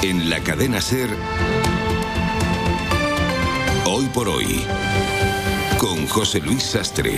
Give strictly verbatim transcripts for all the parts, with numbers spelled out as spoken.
En la cadena SER, Hoy por Hoy, con José Luis Sastre.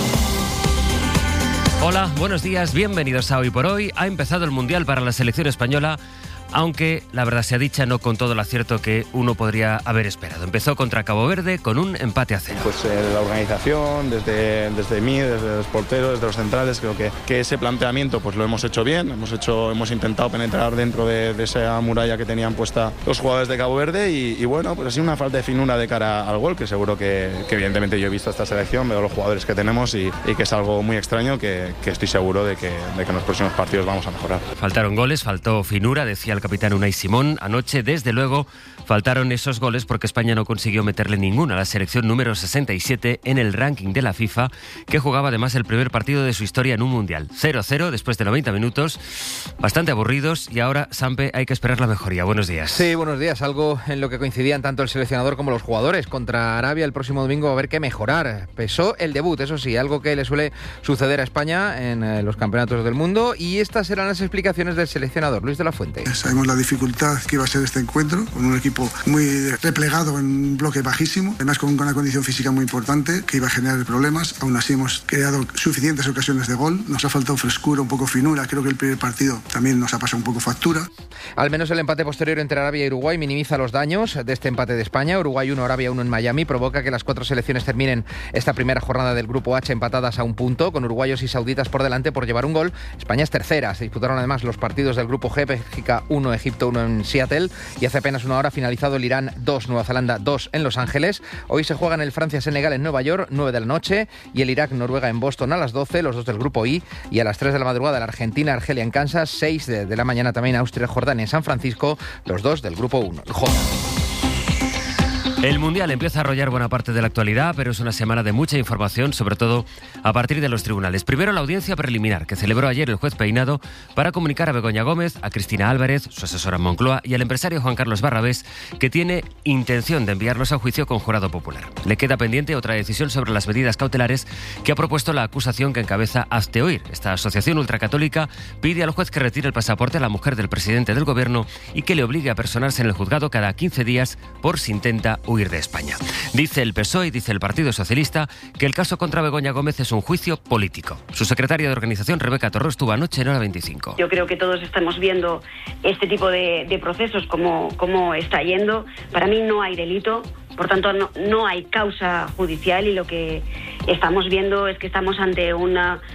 Hola, buenos días, bienvenidos a Hoy por Hoy. Ha empezado el Mundial para la selección española, aunque la verdad sea dicha, no con todo el acierto que uno podría haber esperado. Empezó contra Cabo Verde con un empate a cero. Pues eh, la organización, desde, desde mí, desde los porteros, desde los centrales, creo que, que ese planteamiento pues lo hemos hecho bien. Hemos, hecho, hemos intentado penetrar dentro de, de esa muralla que tenían puesta los jugadores de Cabo Verde y, y bueno, pues ha sido una falta de finura de cara al gol, que seguro que, que evidentemente yo he visto esta selección, veo los jugadores que tenemos y, y que es algo muy extraño que, que estoy seguro de que, de que en los próximos partidos vamos a mejorar. Faltaron goles, faltó finura, decía el capitán Unai Simón. Anoche, desde luego, faltaron esos goles porque España no consiguió meterle ninguno a la selección número sesenta y siete en el ranking de la FIFA, que jugaba además el primer partido de su historia en un Mundial. cero cero después de noventa minutos, bastante aburridos, y ahora, Sampe, hay que esperar la mejoría. Buenos días. Sí, buenos días. Algo en lo que coincidían tanto el seleccionador como los jugadores. Contra Arabia el próximo domingo va a haber que mejorar. Pesó el debut, eso sí, algo que le suele suceder a España en eh, los campeonatos del mundo, y estas serán las explicaciones del seleccionador, Luis de la Fuente. Sabemos la dificultad que iba a ser este encuentro, con un equipo muy replegado en un bloque bajísimo, además con una condición física muy importante que iba a generar problemas. Aún así hemos creado suficientes ocasiones de gol, nos ha faltado frescura, un poco finura. Creo que el primer partido también nos ha pasado un poco factura. Al menos el empate posterior entre Arabia y Uruguay minimiza los daños de este empate de España. Uruguay uno, Arabia uno en Miami, provoca que las cuatro selecciones terminen esta primera jornada del Grupo H empatadas a un punto, con uruguayos y sauditas por delante por llevar un gol. España es tercera. Se disputaron además los partidos del Grupo G, Bélgica uno, Egipto uno en Seattle, y hace apenas una hora finalizado el Irán dos, Nueva Zelanda dos en Los Ángeles. Hoy se juegan el Francia-Senegal en Nueva York, nueve de la noche, y el Irak-Noruega en Boston a las doce, los dos del Grupo I, y a las tres de la madrugada la Argentina-Argelia en Kansas, seis de, de la mañana también Austria-Jordania en San Francisco, los dos del Grupo uno, el J. El Mundial empieza a arrollar buena parte de la actualidad, pero es una semana de mucha información, sobre todo a partir de los tribunales. Primero, la audiencia preliminar que celebró ayer el juez Peinado para comunicar a Begoña Gómez, a Cristina Álvarez, su asesora en Moncloa, y al empresario Juan Carlos Barrabés, que tiene intención de enviarlos a juicio con jurado popular. Le queda pendiente otra decisión sobre las medidas cautelares que ha propuesto la acusación que encabeza Hazte Oír. Esta asociación ultracatólica pide al juez que retire el pasaporte a la mujer del presidente del gobierno y que le obligue a personarse en el juzgado cada quince días por si intenta huir de España. Dice el P S O E y dice el Partido Socialista que el caso contra Begoña Gómez es un juicio político. Su secretaria de organización, Rebeca Torró, estuvo anoche en Hora veinticinco. Yo creo que todos estamos viendo este tipo de, de procesos, cómo, cómo está yendo. Para mí no hay delito, por tanto no, no hay causa judicial, y lo que estamos viendo es que estamos ante un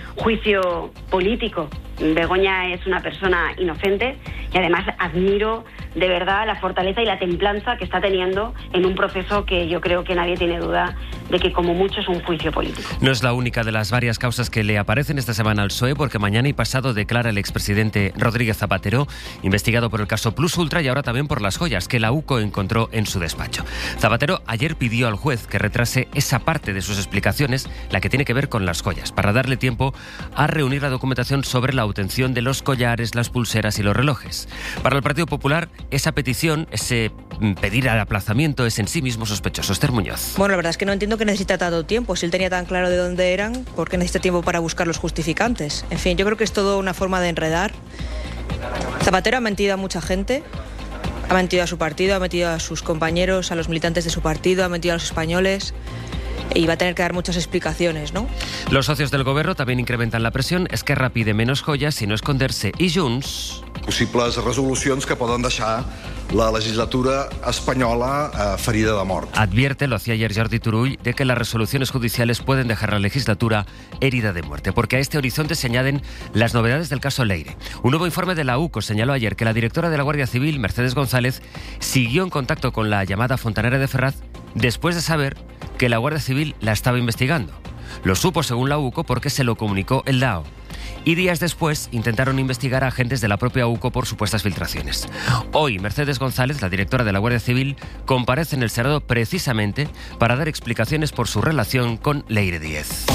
juicio político. Begoña es una persona inocente y además admiro de verdad la fortaleza y la templanza que está teniendo en un proceso que yo creo que nadie tiene duda de que como mucho es un juicio político. No es la única de las varias causas que le aparecen esta semana al P S O E, porque mañana y pasado declara el expresidente Rodríguez Zapatero, investigado por el caso Plus Ultra y ahora también por las joyas que la U C O encontró en su despacho. Zapatero ayer pidió al juez que retrase esa parte de sus explicaciones, la que tiene que ver con las joyas, para darle tiempo a reunir la documentación sobre la obtención de los collares, las pulseras y los relojes. Para el Partido Popular, esa petición, ese pedir al aplazamiento, es en sí mismo sospechoso. Esther Muñoz. Bueno, la verdad es que no entiendo que necesita tanto tiempo. Si él tenía tan claro de dónde eran, ¿por qué necesita tiempo para buscar los justificantes? En fin, yo creo que es todo una forma de enredar. Zapatero ha mentido a mucha gente. Ha mentido a su partido, ha mentido a sus compañeros, a los militantes de su partido, ha mentido a los españoles. Y va a tener que dar muchas explicaciones, ¿no? Los socios del gobierno también incrementan la presión. Esquerra pide menos joyas y no esconderse. I Junts... Possibles resolucions que poden deixar la legislatura espanyola eh, ferida de mort. Advierte, lo hacía ayer Jordi Turull, de que las resoluciones judiciales pueden dejar la legislatura herida de muerte, porque a este horizonte se añaden las novedades del caso Leire. Un nuevo informe de la U C O señaló ayer que la directora de la Guardia Civil, Mercedes González, siguió en contacto con la llamada Fontanera de Ferraz después de saber que la Guardia Civil la estaba investigando. Lo supo, según la U C O, porque se lo comunicó el D A O. Y días después intentaron investigar a agentes de la propia U C O por supuestas filtraciones. Hoy, Mercedes González, la directora de la Guardia Civil, comparece en el Senado precisamente para dar explicaciones por su relación con Leire Díez.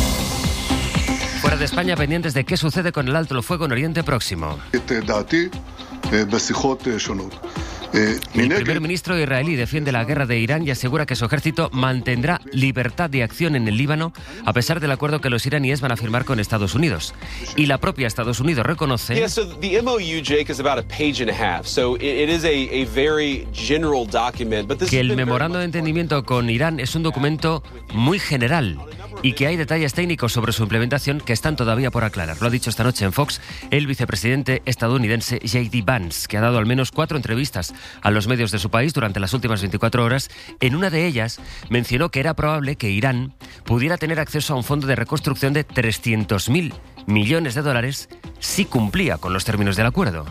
Fuera de España, pendientes de qué sucede con el alto el fuego en Oriente Próximo. El primer ministro israelí defiende la guerra de Irán y asegura que su ejército mantendrá libertad de acción en el Líbano a pesar del acuerdo que los iraníes van a firmar con Estados Unidos. Y la propia Estados Unidos reconoce Yeah, so the M O U, Jake, is about a page and a half. So it, it is a, a very general document, but this que has el been very memorando de entendimiento con Irán es un documento muy general y que hay detalles técnicos sobre su implementación que están todavía por aclarar. Lo ha dicho esta noche en Fox el vicepresidente estadounidense J D Vance, que ha dado al menos cuatro entrevistas a los medios de su país durante las últimas veinticuatro horas. En una de ellas mencionó que era probable que Irán pudiera tener acceso a un fondo de reconstrucción de trescientos mil millones de dólares si cumplía con los términos del acuerdo.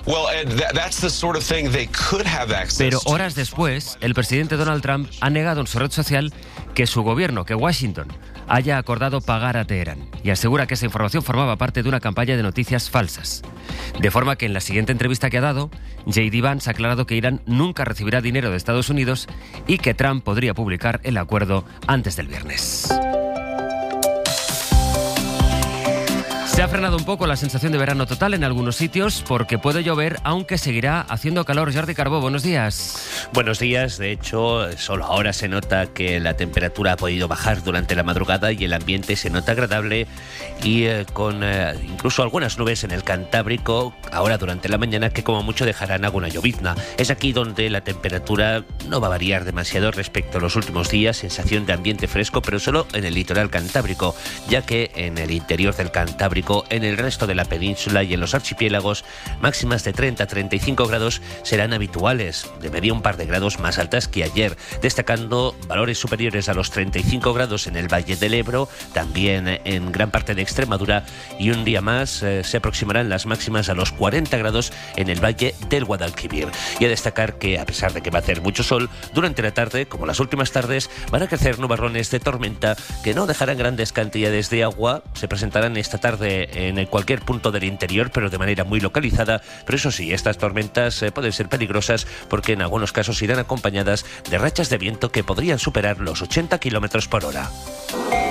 Pero horas después, el presidente Donald Trump ha negado en su red social que su gobierno, que Washington, haya acordado pagar a Teherán y asegura que esa información formaba parte de una campaña de noticias falsas. De forma que en la siguiente entrevista que ha dado, J D Vance ha aclarado que Irán nunca recibirá dinero de Estados Unidos y que Trump podría publicar el acuerdo antes del viernes. Se ha frenado un poco la sensación de verano total en algunos sitios porque puede llover, aunque seguirá haciendo calor. Jordi Carbó, buenos días. Buenos días. De hecho, solo ahora se nota que la temperatura ha podido bajar durante la madrugada y el ambiente se nota agradable y eh, con eh, incluso algunas nubes en el Cantábrico ahora durante la mañana que como mucho dejarán alguna llovizna. Es aquí donde la temperatura no va a variar demasiado respecto a los últimos días, sensación de ambiente fresco, pero solo en el litoral cantábrico, ya que en el interior del Cantábrico, en el resto de la península y en los archipiélagos, máximas de treinta a treinta y cinco grados serán habituales, de media un par de grados más altas que ayer, destacando valores superiores a los treinta y cinco grados en el Valle del Ebro, también en gran parte de Extremadura, y un día más eh, se aproximarán las máximas a los cuarenta grados en el Valle del Guadalquivir. Y a destacar que, a pesar de que va a hacer mucho sol, durante la tarde, como las últimas tardes, van a crecer nubarrones de tormenta que no dejarán grandes cantidades de agua, se presentarán esta tarde en cualquier punto del interior, pero de manera muy localizada. Pero eso sí, estas tormentas eh, pueden ser peligrosas porque en algunos casos irán acompañadas de rachas de viento que podrían superar los ochenta kilómetros por hora.